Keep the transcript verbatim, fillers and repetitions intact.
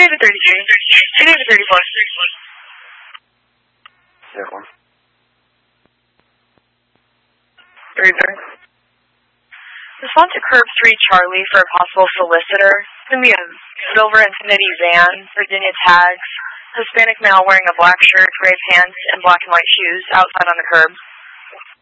David thirty-three. Hey, David thirty-four. Vehicle. thirty-three. Respond to Curb three Charlie for a possible solicitor. It's going to be a silver Infiniti van, Virginia tags, Hispanic male wearing a black shirt, gray pants, and black and white shoes outside on the curb.